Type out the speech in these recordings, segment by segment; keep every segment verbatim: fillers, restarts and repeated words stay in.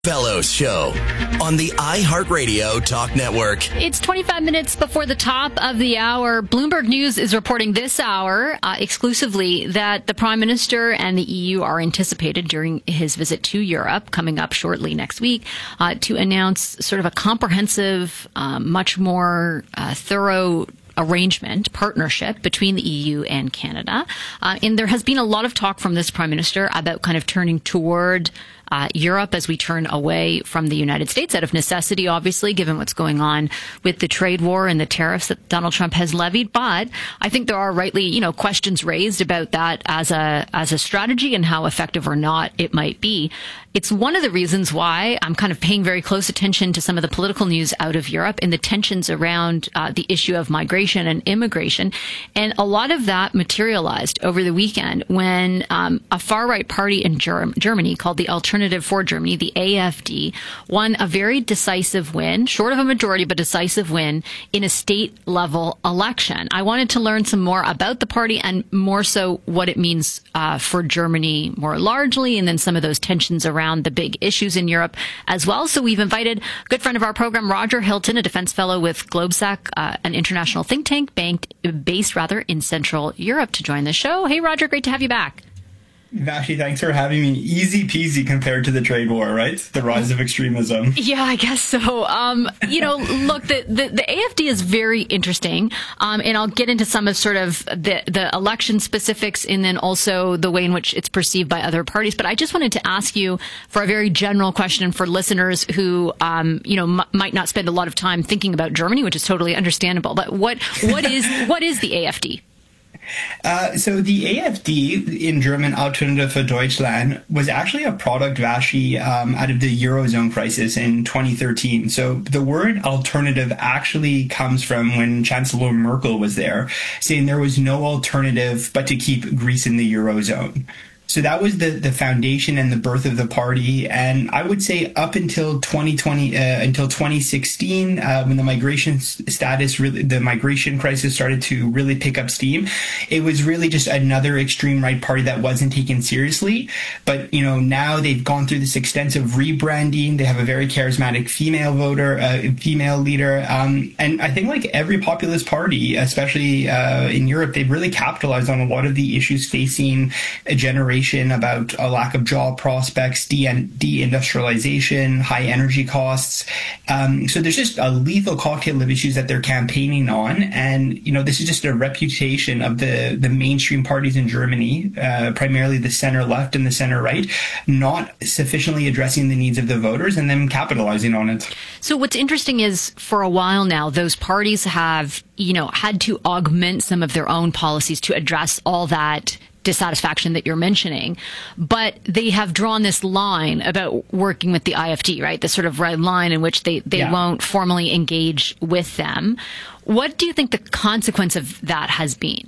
Fellows Show on the iHeartRadio Talk Network. It's twenty-five minutes before the top of the hour. Bloomberg News is reporting this hour uh, exclusively that the Prime Minister and the E U are anticipated during his visit to Europe, coming up shortly next week, uh, to announce sort of a comprehensive, um, much more uh, thorough arrangement, partnership between the E U and Canada. Uh, and there has been a lot of talk from this Prime Minister about kind of turning toward Uh, Europe as we turn away from the United States out of necessity, obviously, given what's going on with the trade war and the tariffs that Donald Trump has levied. But I think there are rightly, you know, questions raised about that as a as a strategy and how effective or not it might be. It's one of the reasons why I'm kind of paying very close attention to some of the political news out of Europe and the tensions around uh, the issue of migration and immigration. And a lot of that materialized over the weekend when um, a far-right party in Germ- Germany called the Alternative for Germany, the A F D, won a very decisive win, short of a majority, but decisive win in a state-level election. I wanted to learn some more about the party and more so what it means uh, for Germany more largely, and then some of those tensions around the big issues in Europe as well. So we've invited a good friend of our program, Roger Hilton, a defense fellow with Globsec, uh, an international think tank banked, based rather in Central Europe, to join the show. Hey, Roger, great to have you back. Vashi, thanks for having me. Easy peasy compared to the trade war, right? The rise of extremism. Yeah, I guess so. Um, you know, look, the, the, the A F D is very interesting. Um, and I'll get into some of sort of the, the election specifics and then also the way in which it's perceived by other parties. But I just wanted to ask you for a very general question for listeners who, um, you know, m- might not spend a lot of time thinking about Germany, which is totally understandable. But what, what is, what is the A F D? Uh, so the A F D, in German Alternative für Deutschland, was actually a product, Vashi, um, out of the Eurozone crisis in twenty thirteen. So the word alternative actually comes from when Chancellor Merkel was there, saying there was no alternative but to keep Greece in the Eurozone. So that was the, the foundation and the birth of the party. And I would say up until twenty twenty, uh, until twenty sixteen, uh, when the migration status, really, the migration crisis started to really pick up steam, it was really just another extreme right party that wasn't taken seriously. But, you know, now they've gone through this extensive rebranding. They have a very charismatic female voter, uh, female leader. Um, and I think like every populist party, especially uh, in Europe, they've really capitalized on a lot of the issues facing a generation about a lack of job prospects, de- deindustrialization, high energy costs. Um, so there's just a lethal cocktail of issues that they're campaigning on. And, you know, this is just a reputation of the, the mainstream parties in Germany, uh, primarily the center left and the center right, not sufficiently addressing the needs of the voters and then capitalizing on it. So what's interesting is for a while now, those parties have, you know, had to augment some of their own policies to address all that dissatisfaction that you're mentioning, but they have drawn this line about working with the I F D, right? This sort of red line in which they, they yeah. won't formally engage with them. What do you think the consequence of that has been?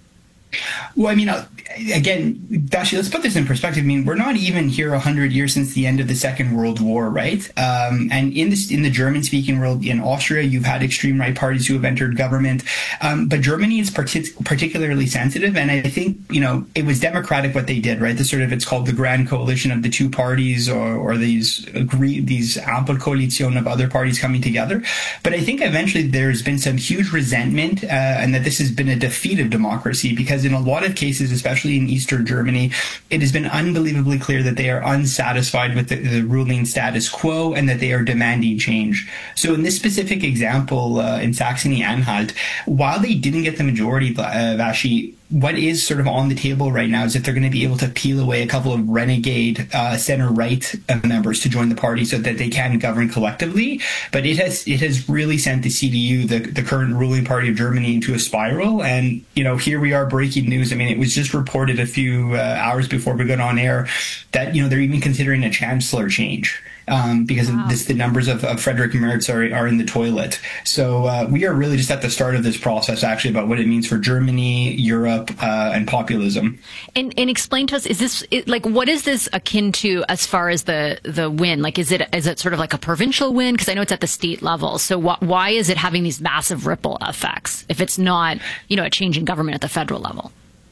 Well, I mean, uh, again, Vashi, let's put this in perspective. I mean, we're not even here one hundred years since the end of the Second World War, right? Um, and in this, in the German-speaking world, in Austria, you've had extreme right parties who have entered government. Um, but Germany is partic- particularly sensitive, and I think, you know, it was democratic what they did, right? The sort of, it's called the Grand Coalition of the two parties, or, or these agree, these Ampelkoalition of other parties coming together. But I think eventually there's been some huge resentment, uh, and that this has been a defeat of democracy, because in a lot of cases, especially in Eastern Germany, it has been unbelievably clear that they are unsatisfied with the, the ruling status quo and that they are demanding change. So in this specific example, uh, in Saxony-Anhalt, while they didn't get the majority, uh, Vashi, what is sort of on the table right now is that they're going to be able to peel away a couple of renegade uh, center-right uh, members to join the party so that they can govern collectively. But it has it has really sent the C D U, the, the current ruling party of Germany, into a spiral. And, you know, here we are, breaking news. I mean, it was just reported a few uh, hours before we got on air that, you know, they're even considering a chancellor change. Um, because wow. this, the numbers of, of Friedrich Merz are, are in the toilet. So uh, we are really just at the start of this process, actually, about what it means for Germany, Europe, uh, and populism. And, and explain to us, is this it, like what is this akin to as far as the the win? Like, is it is it sort of like a provincial win? Because I know it's at the state level. So wh- why is it having these massive ripple effects if it's not, you know, a change in government at the federal level?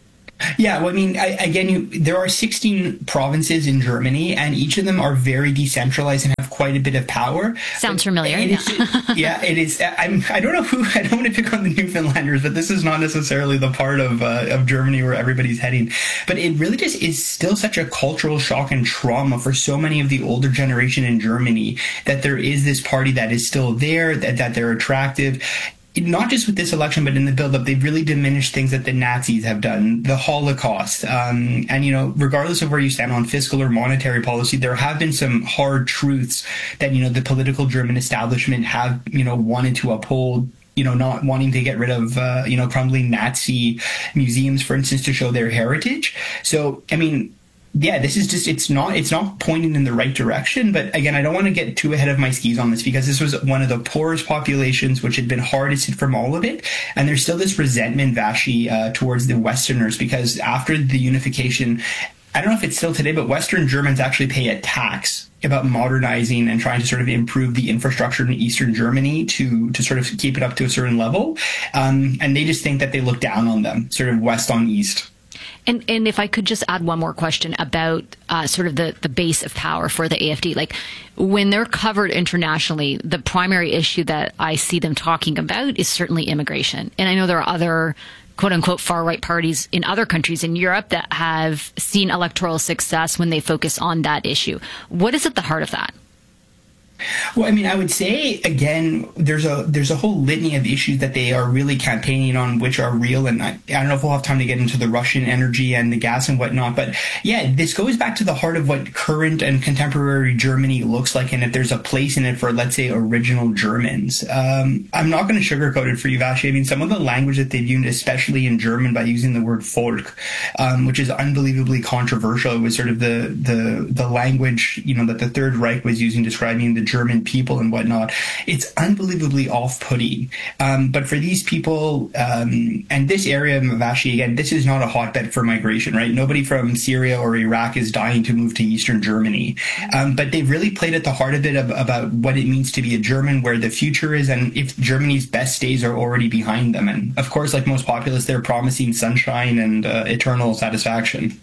Yeah, well, I mean, I, again, you, there are sixteen provinces in Germany, and each of them are very decentralized and have quite a bit of power. Sounds familiar. It yeah. Is, yeah, it is. I'm, I don't know who, I don't want to pick on the Newfoundlanders, but this is not necessarily the part of uh, of Germany where everybody's heading. But it really just is still such a cultural shock and trauma for so many of the older generation in Germany that there is this party that is still there, that, that they're attractive. Not just with this election, but in the build-up, they've really diminished things that the Nazis have done, the Holocaust. Um, and, you know, regardless of where you stand on fiscal or monetary policy, there have been some hard truths that, you know, the political German establishment have, you know, wanted to uphold. You know, not wanting to get rid of, uh, you know, crumbling Nazi museums, for instance, to show their heritage. So, I mean, yeah, this is just, it's not, it's not pointing in the right direction. But again, I don't want to get too ahead of my skis on this because this was one of the poorest populations, which had been hardest hit from all of it. And there's still this resentment, Vashi, uh, towards the Westerners, because after the unification, I don't know if it's still today, but Western Germans actually pay a tax about modernizing and trying to sort of improve the infrastructure in Eastern Germany to, to sort of keep it up to a certain level. Um, and they just think that they look down on them, sort of west on east. And and if I could just add one more question about uh, sort of the, the base of power for the A F D, like when they're covered internationally, the primary issue that I see them talking about is certainly immigration. And I know there are other quote unquote far right parties in other countries in Europe that have seen electoral success when they focus on that issue. What is at the heart of that? Well, I mean, I would say, again, there's a there's a whole litany of issues that they are really campaigning on, which are real. And I, I don't know if we'll have time to get into the Russian energy and the gas and whatnot. But yeah, this goes back to the heart of what current and contemporary Germany looks like. And if there's a place in it for, let's say, original Germans. Um, I'm not going to sugarcoat it for you, Vashi. I mean, some of the language that they've used, especially in German, by using the word Volk, um, which is unbelievably controversial. It was sort of the, the, the language, you know, that the Third Reich was using describing the German people and whatnot. It's unbelievably off-putting. Um, but for these people, um, and this area of Vashi, again, this is not a hotbed for migration, right? Nobody from Syria or Iraq is dying to move to Eastern Germany. Um, but they've really played at the heart of it of, about what it means to be a German, where the future is, and if Germany's best days are already behind them. And of course, like most populists, they're promising sunshine and uh, eternal satisfaction.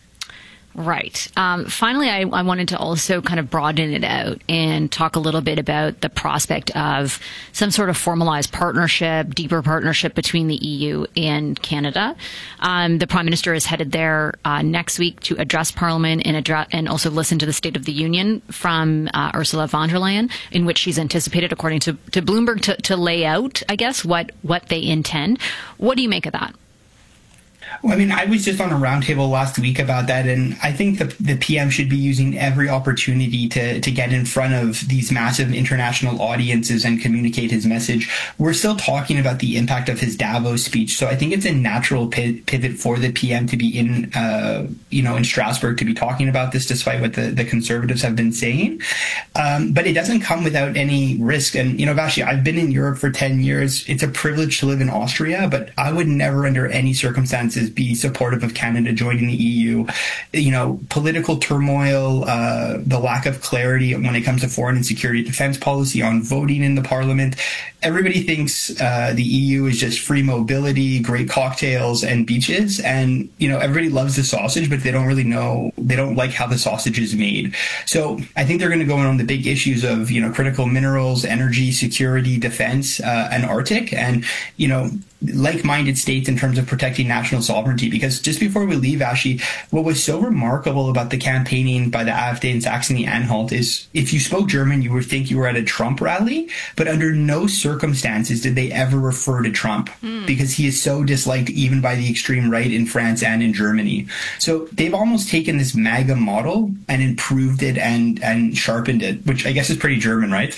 Right. Um, finally, I, I wanted to also kind of broaden it out and talk a little bit about the prospect of some sort of formalized partnership, deeper partnership between the E U and Canada. Um, the Prime Minister is headed there uh, next week to address Parliament and address, and also listen to the State of the Union from uh, Ursula von der Leyen, in which she's anticipated, according to, to Bloomberg, to, to lay out, I guess, what, what they intend. What do you make of that? Well, I mean, I was just on a roundtable last week about that, and I think the the P M should be using every opportunity to to get in front of these massive international audiences and communicate his message. We're still talking about the impact of his Davos speech, so I think it's a natural pivot for the P M to be in, uh, you know, in Strasbourg to be talking about this, despite what the, the Conservatives have been saying. Um, but it doesn't come without any risk. And, you know, Vashi, I've been in Europe for ten years. It's a privilege to live in Austria, but I would never, under any circumstances, be supportive of Canada joining the E U. You know, political turmoil, uh, the lack of clarity when it comes to foreign and security defense policy, on voting in the Parliament. Everybody thinks uh, the E U is just free mobility, great cocktails, and beaches. And, you know, everybody loves the sausage, but they don't really know, they don't like how the sausage is made. So I think they're going to go in on the big issues of, you know, critical minerals, energy, security, defense, uh, and Arctic. And, you know, like-minded states in terms of protecting national sovereignty. Because just before we leave, Ashi, what was so remarkable about the campaigning by the AfD in Saxony-Anhalt is if you spoke German, you would think you were at a Trump rally, but under no circumstances did they ever refer to Trump mm. because he is so disliked even by the extreme right in France and in Germany. So they've almost taken this MAGA model and improved it and, and sharpened it, which I guess is pretty German, right?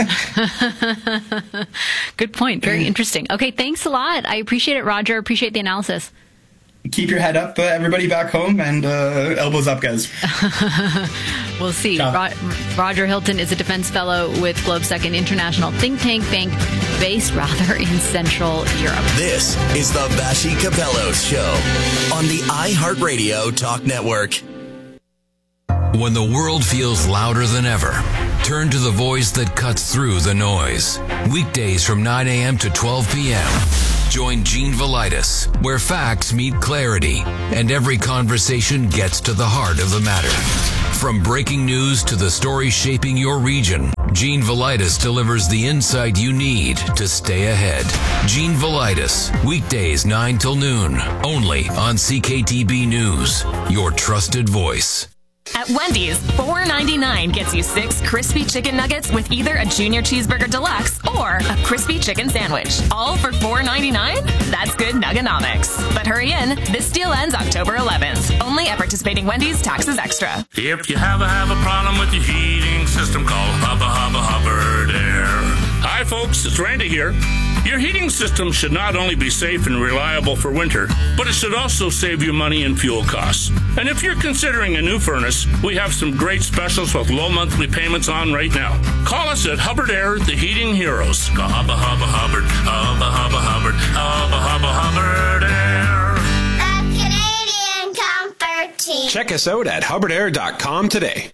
Good point. Very interesting. Okay, thanks a lot. I appreciate it, Roger. Appreciate the analysis. Keep your head up, uh, everybody back home, and uh, elbows up, guys. We'll see. Ro- Roger Hilton is a defense fellow with GlobeSec, an international think tank bank based rather in Central Europe. This is the Vashi Kapelos Show on the iHeartRadio Talk Network. When the world feels louder than ever, turn to the voice that cuts through the noise. Weekdays from nine a.m. to twelve p.m. Join Gene Velitis, where facts meet clarity and every conversation gets to the heart of the matter. From breaking news to the stories shaping your region, Gene Velitis delivers the insight you need to stay ahead. Gene Velitis, weekdays nine till noon, only on C K T B News, your trusted voice. At Wendy's, four ninety-nine gets you six crispy chicken nuggets with either a Junior Cheeseburger Deluxe or a crispy chicken sandwich. All for four ninety-nine? That's good nuggonomics. But hurry in, this deal ends October eleventh. Only at participating Wendy's, taxes extra. If you have a, have a problem with your heating system, call Hubba Hubba Hubbard Air. Hi folks, it's Randy here. Your heating system should not only be safe and reliable for winter, but it should also save you money and fuel costs. And if you're considering a new furnace, we have some great specials with low monthly payments on right now. Call us at Hubbard Air, the Heating Heroes. Go Hubba Hubba Hubbard, Hubba Hubba Hubbard, Hubba Hubba Hubbard Air. The Canadian Comfort Team. Check us out at hubbard air dot com today.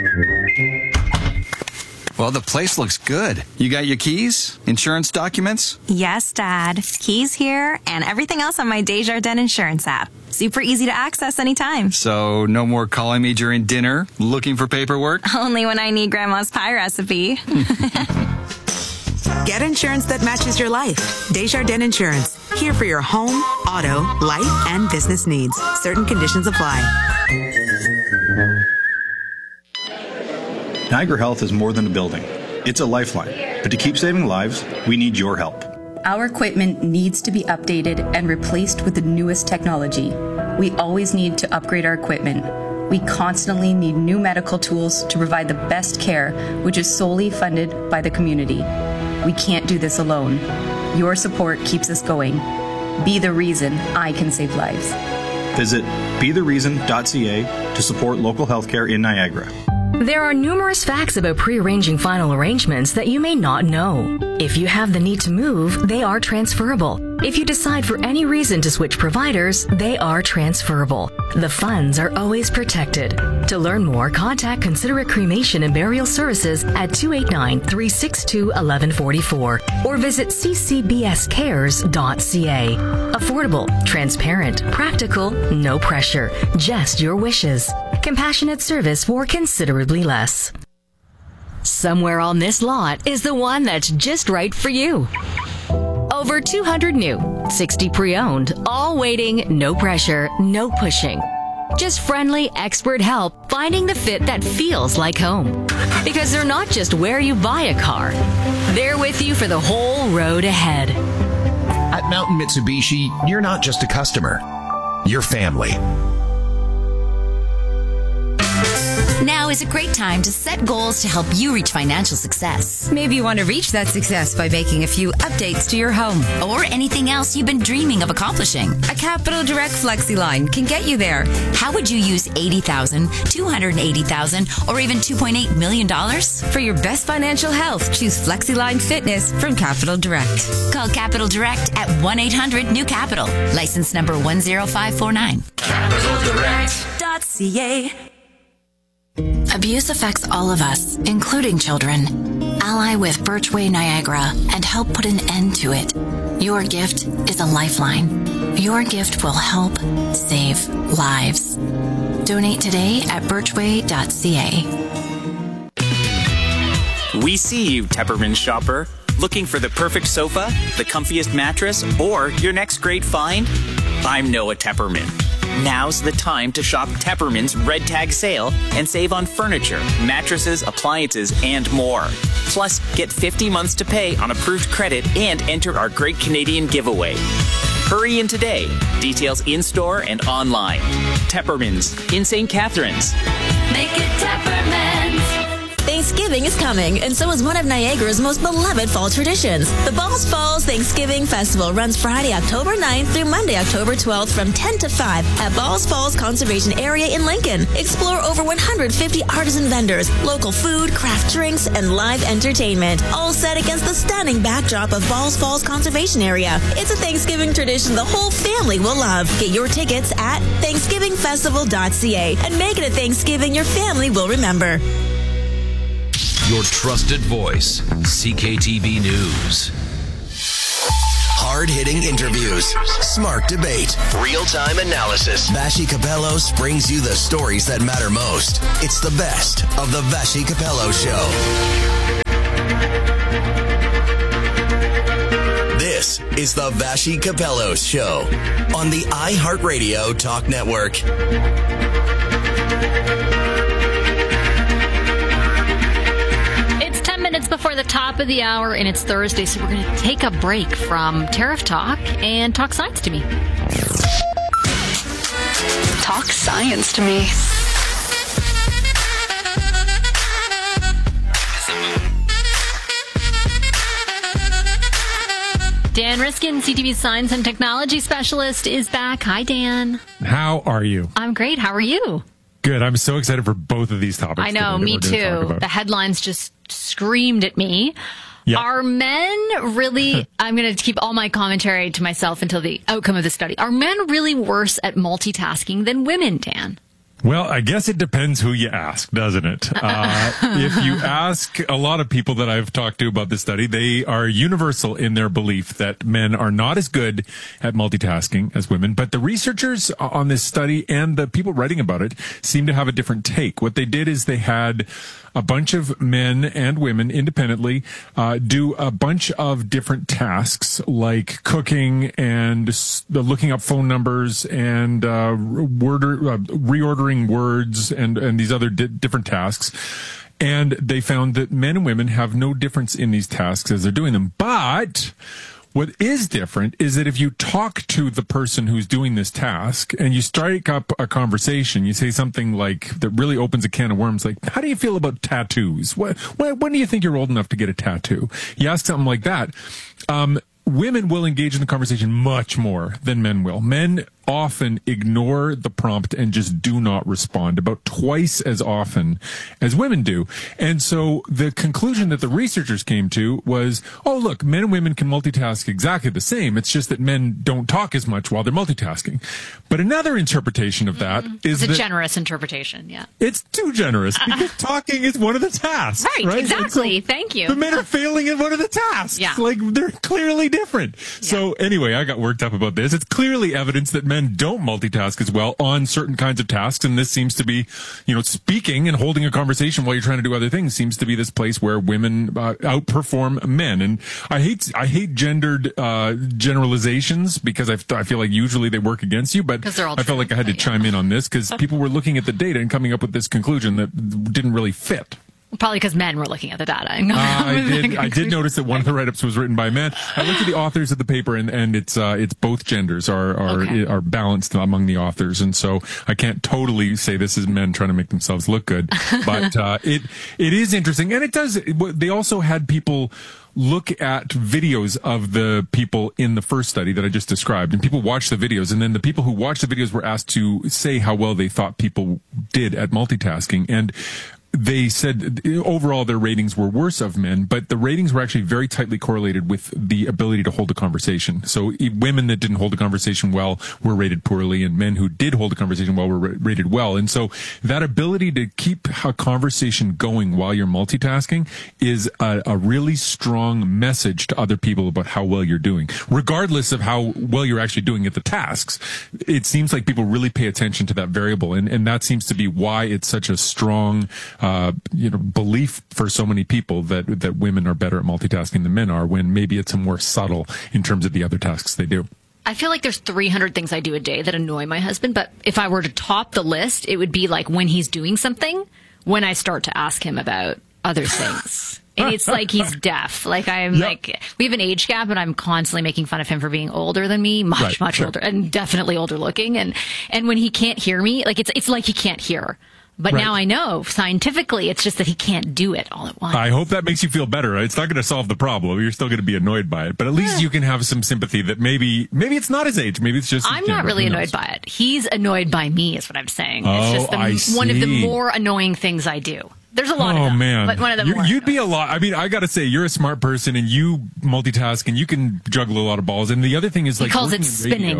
Well, the place looks good. You got your keys? Insurance documents? Yes, Dad. Keys here and everything else on my Desjardins Insurance app. Super easy to access anytime. So, no more calling me during dinner, looking for paperwork? Only when I need Grandma's pie recipe. Get insurance that matches your life. Desjardins Insurance. Here for your home, auto, life, and business needs. Certain conditions apply. Niagara Health is more than a building. It's a lifeline. But to keep saving lives, we need your help. Our equipment needs to be updated and replaced with the newest technology. We always need to upgrade our equipment. We constantly need new medical tools to provide the best care, which is solely funded by the community. We can't do this alone. Your support keeps us going. Be the reason I can save lives. Visit be the reason dot c a to support local healthcare in Niagara. There are numerous facts about pre-arranging final arrangements that you may not know. If you have the need to move, they are transferable. If you decide for any reason to switch providers, they are transferable. The funds are always protected. To learn more, contact Considerate Cremation and Burial Services at two eight nine, three six two, one one four four or visit c c b s cares dot c a. Affordable, transparent, practical, no pressure, just your wishes. Compassionate service for considerably less. Somewhere on this lot is the one that's just right for you. Over two hundred new, sixty pre-owned, all waiting, no pressure, no pushing. Just friendly, expert help finding the fit that feels like home. Because they're not just where you buy a car, they're with you for the whole road ahead. At Mountain Mitsubishi, you're not just a customer, you're family. Now is a great time to set goals to help you reach financial success. Maybe you want to reach that success by making a few updates to your home. Or anything else you've been dreaming of accomplishing. A Capital Direct FlexiLine can get you there. How would you use eighty thousand dollars, two hundred eighty thousand dollars, or even two point eight million dollars? For your best financial health, choose FlexiLine Fitness from Capital Direct. Call Capital Direct at one eight hundred new capital. License number one zero five four nine. capital direct dot c a. Abuse affects all of us, including children. Ally with Birchway Niagara and help put an end to it. Your gift is a lifeline. Your gift will help save lives. Donate today at birchway dot c a. We see you, Tepperman shopper. Looking for the perfect sofa, the comfiest mattress, or your next great find? I'm Noah Tepperman. Now's the time to shop Tepperman's Red Tag Sale and save on furniture, mattresses, appliances, and more. Plus, get fifty months to pay on approved credit and enter our Great Canadian Giveaway. Hurry in today. Details in-store and online. Tepperman's in Saint Catharines. Make it Tepperman's. Thanksgiving is coming, and so is one of Niagara's most beloved fall traditions. The Balls Falls Thanksgiving Festival runs Friday, October ninth through Monday, October twelfth from ten to five at Balls Falls Conservation Area in Lincoln. Explore over one hundred fifty artisan vendors, local food, craft drinks, and live entertainment, all set against the stunning backdrop of Balls Falls Conservation Area. It's a Thanksgiving tradition the whole family will love. Get your tickets at thanksgiving festival dot c a and make it a Thanksgiving your family will remember. Your trusted voice, C K T B News. Hard-hitting interviews, smart debate, real-time analysis. Vassy Kapelos brings you the stories that matter most. It's the best of the Vassy Kapelos Show. This is the Vassy Kapelos Show on the iHeartRadio Talk Network. It's ten minutes before the top of the hour, and it's Thursday, so we're going to take a break from Tariff Talk and talk science to me. Talk science to me. Dan Riskin, C T V's science and technology specialist, is back. Hi, Dan. How are you? I'm great. How are you? Good. I'm so excited for both of these topics. I know, me too. The headlines just screamed at me. Yep. Are men really, I'm going to keep all my commentary to myself until the outcome of the study. Are men really worse at multitasking than women, Dan? Well, I guess it depends who you ask, doesn't it? Uh, if you ask a lot of people that I've talked to about this study, they are universal in their belief that men are not as good at multitasking as women. But the researchers on this study and the people writing about it seem to have a different take. What they did is they had a bunch of men and women independently uh, do a bunch of different tasks like cooking and s- looking up phone numbers and uh, word uh, reordering words and, and these other di- different tasks. And they found that men and women have no difference in these tasks as they're doing them. But what is different is that if you talk to the person who's doing this task and you strike up a conversation, you say something like that really opens a can of worms, like, how do you feel about tattoos? What, when, when do you think you're old enough to get a tattoo? You ask something like that. Um, women will engage in the conversation much more than men will. Men often ignore the prompt and just do not respond about twice as often as women do. And so the conclusion that the researchers came to was, oh, look, men and women can multitask exactly the same. It's just that men don't talk as much while they're multitasking. But another interpretation of that mm-hmm. is it's a that generous interpretation, yeah. It's too generous because talking is one of the tasks. Right, right? exactly. So thank you. The men are failing at one of the tasks. Yeah. Like, they're clearly different. Yeah. So anyway, I got worked up about this. It's clearly evidence that men don't multitask as well on certain kinds of tasks. And this seems to be, you know, speaking and holding a conversation while you're trying to do other things seems to be this place where women uh, outperform men. And I hate, I hate gendered uh, generalizations because I, I feel like usually they work against you, but I felt like I had to yeah. chime in on this because people were looking at the data and coming up with this conclusion that didn't really fit. Probably because men were looking at the data. uh, I did. I did notice that one of the write-ups was written by men. I looked at the authors of the paper, and, and it's uh, it's both genders are are okay. are balanced among the authors, and so I can't totally say this is men trying to make themselves look good, but uh, it it is interesting, and it does. They also had people look at videos of the people in the first study that I just described, and people watched the videos, and then the people who watched the videos were asked to say how well they thought people did at multitasking, and they said overall their ratings were worse of men, but the ratings were actually very tightly correlated with the ability to hold a conversation. So women that didn't hold a conversation well were rated poorly, and men who did hold a conversation well were rated well. And so that ability to keep a conversation going while you're multitasking is a, a really strong message to other people about how well you're doing, regardless of how well you're actually doing at the tasks. It seems like people really pay attention to that variable, and, and that seems to be why it's such a strong Uh, you know, belief for so many people that that women are better at multitasking than men are, when maybe it's a more subtle in terms of the other tasks they do. I feel like there's three hundred things I do a day that annoy my husband, but if I were to top the list, it would be like when he's doing something, when I start to ask him about other things. And it's like he's deaf. Like I'm yep. like, we have an age gap, and I'm constantly making fun of him for being older than me, much, right, much sure. older, and definitely older looking. And, and when he can't hear me, like it's, it's like he can't hear. But right. now I know scientifically it's just that he can't do it all at once. I hope that makes you feel better. It's not going to solve the problem. You're still going to be annoyed by it. But at least yeah. you can have some sympathy that maybe maybe it's not his age. Maybe it's just... I'm not really annoyed by it. He's annoyed by me is what I'm saying. Oh, it's just the, I see. one of the more annoying things I do. There's a lot oh, of them. Man. But one of them you, more You'd be a lot. I mean, I got to say, you're a smart person and you multitask and you can juggle a lot of balls. And the other thing is he like... calls it spinning. Radio,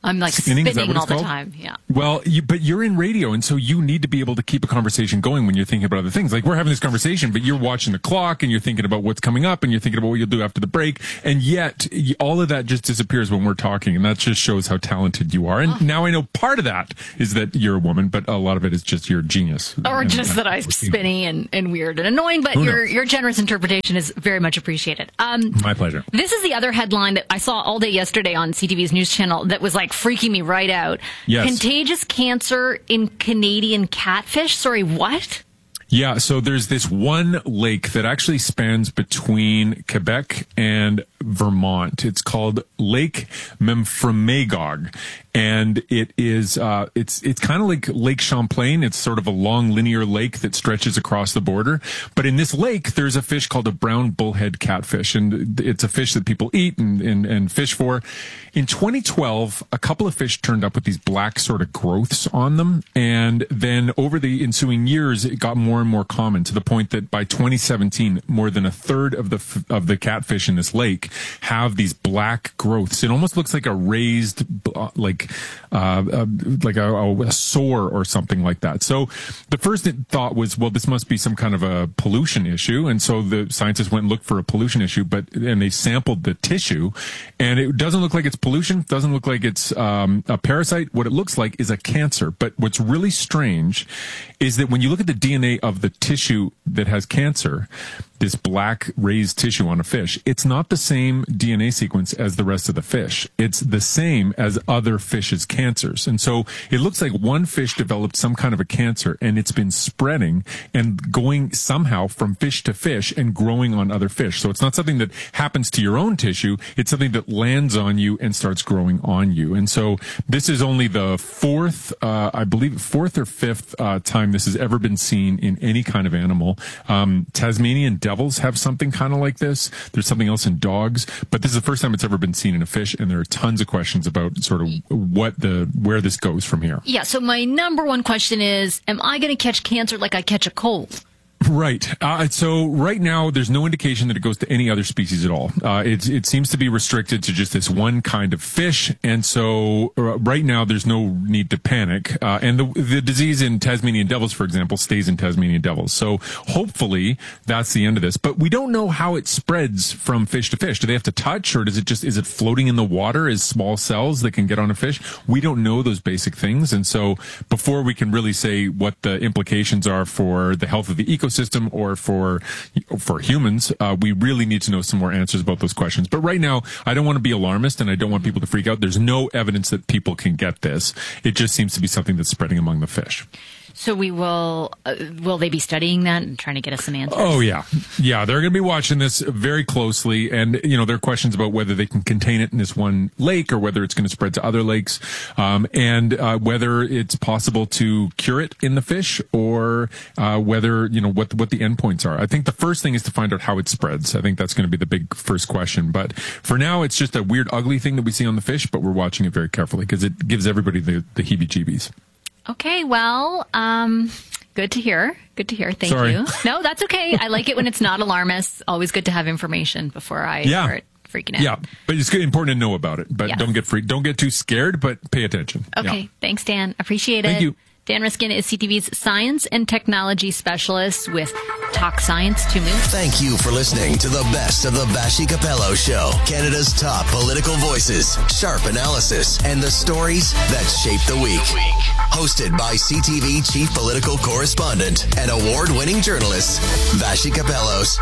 I'm like Spinning, is that spinning what all it's the called? time. Yeah. Well, you, but you're in radio, and so you need to be able to keep a conversation going when you're thinking about other things. Like we're having this conversation, but you're watching the clock, and you're thinking about what's coming up, and you're thinking about what you'll do after the break, and yet y- all of that just disappears when we're talking, and that just shows how talented you are. And Oh. now I know part of that is that you're a woman, but a lot of it is just your genius. Or And, just uh, that I'm spinny and, and weird and annoying, but Who your knows? your generous interpretation is very much appreciated. Um, My pleasure. This is the other headline that I saw all day yesterday on C T V's news channel that was like freaking me right out. Yes. Contagious cancer in Canadian catfish. Sorry, what? Yeah, so there's this one lake that actually spans between Quebec and Vermont. It's called Lake Memphremagog, and it is uh, it's it's kind of like Lake Champlain. It's sort of a long linear lake that stretches across the border. But in this lake, there's a fish called a brown bullhead catfish, and it's a fish that people eat and and, and fish for. In twenty twelve, a couple of fish turned up with these black sort of growths on them, and then over the ensuing years, it got more and more common to the point that by twenty seventeen, more than a third of the f- of the catfish in this lake have these black growths. It almost looks like a raised, uh, like uh, uh, like a, a sore or something like that. So the first thought was, well, this must be some kind of a pollution issue, and so the scientists went and looked for a pollution issue, but and they sampled the tissue, and it doesn't look like it's pollution, doesn't look like it's um, a parasite. What it looks like is a cancer. But what's really strange is that when you look at the D N A of the tissue that has cancer, this black raised tissue on a fish, it's not the same D N A sequence as the rest of the fish. It's the same as other fish's cancers. And so it looks like one fish developed some kind of a cancer, and it's been spreading and going somehow from fish to fish and growing on other fish. So it's not something that happens to your own tissue. It's something that lands on you and starts growing on you. And so this is only the fourth, uh, I believe, fourth or fifth uh, time this has ever been seen in any kind of animal. Um, Tasmanian devils have something kind of like this. There's something else in dogs, but this is the first time it's ever been seen in a fish, and there are tons of questions about sort of what the where this goes from here. Yeah, so my number one question is, am I going to catch cancer like I catch a cold? Right. Uh, so right now, there's no indication that it goes to any other species at all. Uh, it, it seems to be restricted to just this one kind of fish. And so uh, right now, there's no need to panic. Uh, and the, the disease in Tasmanian devils, for example, stays in Tasmanian devils. So hopefully that's the end of this. But we don't know how it spreads from fish to fish. Do they have to touch, or does it just, is it floating in the water as small cells that can get on a fish? We don't know those basic things. And so before we can really say what the implications are for the health of the ecosystem, system or for for humans, uh, we really need to know some more answers about those questions. But right now, I don't want to be alarmist, and I don't want people to freak out. There's no evidence that people can get this. It just seems to be something that's spreading among the fish. So we will, uh, will they be studying that and trying to get us some answers? Oh, yeah. Yeah, they're going to be watching this very closely. And, you know, there are questions about whether they can contain it in this one lake or whether it's going to spread to other lakes, um, and uh, whether it's possible to cure it in the fish, or uh, whether, you know, what, what the endpoints are. I think the first thing is to find out how it spreads. I think that's going to be the big first question. But for now, it's just a weird, ugly thing that we see on the fish, but we're watching it very carefully because it gives everybody the, the heebie-jeebies. Okay, well, um, good to hear. Good to hear. Thank Sorry. you. No, that's okay. I like it when it's not alarmist. Always good to have information before I Yeah. start freaking out. Yeah, but it's good, important to know about it. But Yes. don't get freaked. Don't get too scared, but pay attention. Okay, Yeah. thanks, Dan. Appreciate it. Thank you. Dan Riskin is C T V's science and technology specialist with Talk Science to Moon. Thank you for listening to the best of the Bashi Capello Show. Canada's top political voices, sharp analysis, and the stories that shape the week. Hosted by C T V chief political correspondent and award-winning journalist, Bashi Capellos.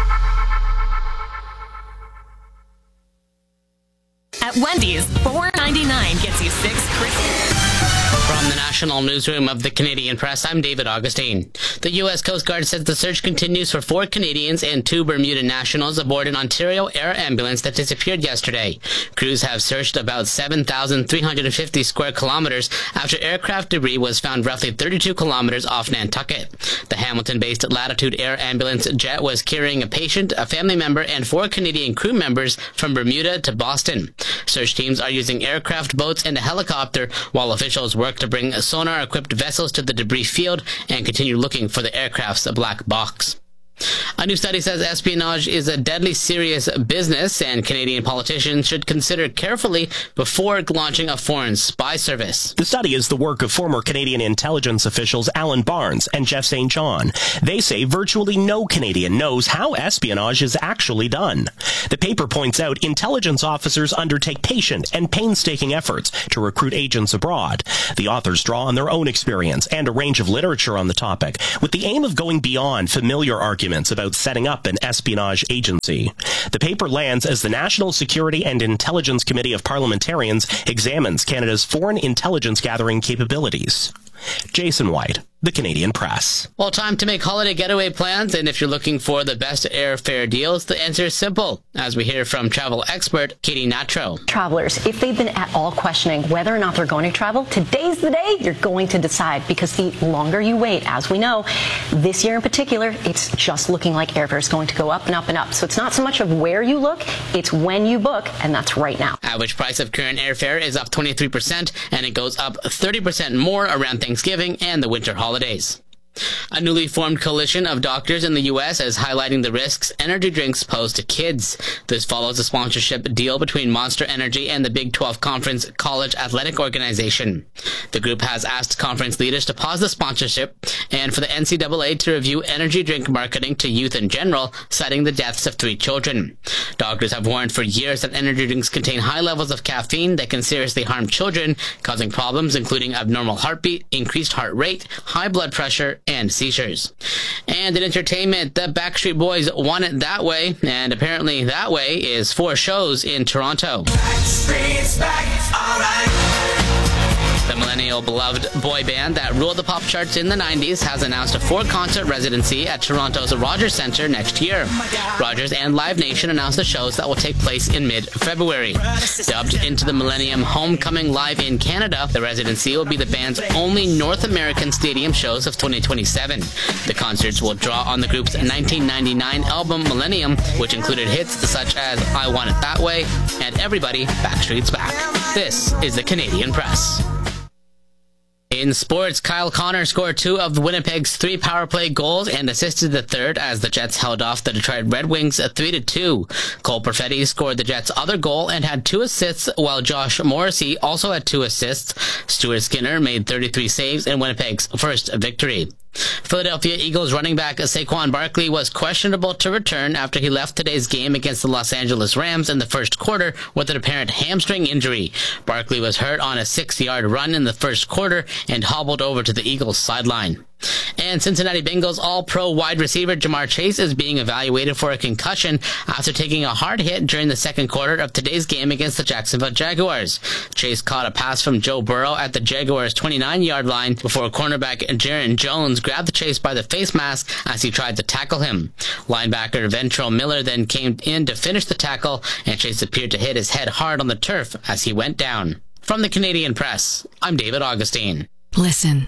At Wendy's, four ninety-nine gets you six crispy. From the National Newsroom of the Canadian Press, I'm David Augustine. The U S Coast Guard says the search continues for four Canadians and two Bermuda nationals aboard an Ontario air ambulance that disappeared yesterday. Crews have searched about seven thousand three hundred fifty square kilometers after aircraft debris was found roughly thirty-two kilometers off Nantucket. The Hamilton-based Latitude Air Ambulance jet was carrying a patient, a family member, and four Canadian crew members from Bermuda to Boston. Search teams are using aircraft, boats, and a helicopter, while officials work to bring sonar-equipped vessels to the debris field and continue looking for the aircraft's black box. A new study says espionage is a deadly serious business, and Canadian politicians should consider carefully before launching a foreign spy service. The study is the work of former Canadian intelligence officials Alan Barnes and Jeff Saint John. They say virtually no Canadian knows how espionage is actually done. The paper points out intelligence officers undertake patient and painstaking efforts to recruit agents abroad. The authors draw on their own experience and a range of literature on the topic, with the aim of going beyond familiar arguments about setting up an espionage agency. The paper lands as the National Security and Intelligence Committee of Parliamentarians examines Canada's foreign intelligence gathering capabilities. Jason White, The Canadian Press. Well, time to make holiday getaway plans, and if you're looking for the best airfare deals, the answer is simple, as we hear from travel expert Katie Natro. Travelers, if they've been at all questioning whether or not they're going to travel, today's the day you're going to decide, because the longer you wait, as we know, this year in particular, it's just looking like airfare is going to go up and up and up. So it's not so much of where you look, it's when you book, and that's right now. Average price of current airfare is up twenty-three percent, and it goes up thirty percent more around Thanksgiving and the winter holidays. A newly formed coalition of doctors in the U S is highlighting the risks energy drinks pose to kids. This follows a sponsorship deal between Monster Energy and the Big twelve Conference College Athletic Organization. The group has asked conference leaders to pause the sponsorship and for the N C double A to review energy drink marketing to youth in general, citing the deaths of three children. Doctors have warned for years that energy drinks contain high levels of caffeine that can seriously harm children, causing problems including abnormal heartbeat, increased heart rate, high blood pressure, and seizures. And in entertainment, the Backstreet Boys want it that way, and apparently that way is four shows in Toronto. Backstreet's back, all right. The millennial beloved boy band that ruled the pop charts in the nineties has announced a four-concert residency at Toronto's Rogers Centre next year. Rogers and Live Nation announced the shows that will take place in mid-February. Dubbed Into the Millennium Homecoming Live in Canada, the residency will be the band's only North American stadium shows of twenty twenty-seven. The concerts will draw on the group's nineteen ninety-nine album Millennium, which included hits such as I Want It That Way and Everybody, Backstreet's Back. This is the Canadian Press. In sports, Kyle Connor scored two of Winnipeg's three power play goals and assisted the third as the Jets held off the Detroit Red Wings three to two. Cole Perfetti scored the Jets' other goal and had two assists, while Josh Morrissey also had two assists. Stuart Skinner made thirty-three saves in Winnipeg's first victory. Philadelphia Eagles running back Saquon Barkley was questionable to return after he left today's game against the Los Angeles Rams in the first quarter with an apparent hamstring injury. Barkley was hurt on a six-yard run in the first quarter and hobbled over to the Eagles sideline. And Cincinnati Bengals All-Pro wide receiver Jamar Chase is being evaluated for a concussion after taking a hard hit during the second quarter of today's game against the Jacksonville Jaguars. Chase caught a pass from Joe Burrow at the Jaguars' twenty-nine-yard line before cornerback Jaron Jones grabbed the Chase by the face mask as he tried to tackle him. Linebacker Ventrell Miller then came in to finish the tackle, and Chase appeared to hit his head hard on the turf as he went down. From the Canadian Press, I'm David Augustine. Listen.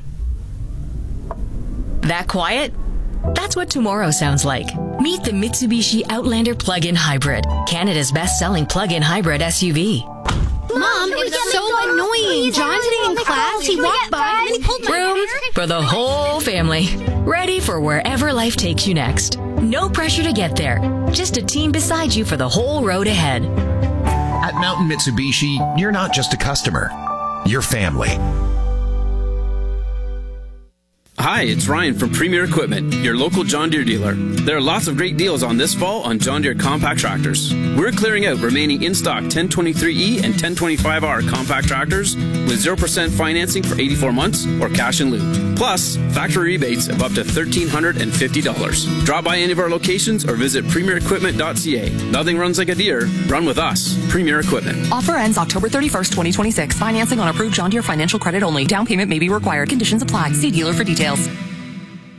That quiet? That's what tomorrow sounds like. Meet the Mitsubishi Outlander Plug-in Hybrid, Canada's best-selling plug-in hybrid S U V. Mom, it was so annoying. John sitting in class, he walked by and he pulled my Room hair. for the whole family. Ready for wherever life takes you next. No pressure to get there. Just a team beside you for the whole road ahead. At Mountain Mitsubishi, you're not just a customer. You're family. Hi, it's Ryan from Premier Equipment, your local John Deere dealer. There are lots of great deals on this fall on John Deere compact tractors. We're clearing out remaining in-stock ten twenty-three E and ten twenty-five R compact tractors with zero percent financing for eighty-four months or cash in lieu. Plus, factory rebates of up to one thousand three hundred fifty dollars. Drop by any of our locations or visit premier equipment dot c a. Nothing runs like a Deere. Run with us. Premier Equipment. Offer ends October thirty-first, twenty twenty-six. Financing on approved John Deere financial credit only. Down payment may be required. Conditions apply. See dealer for details.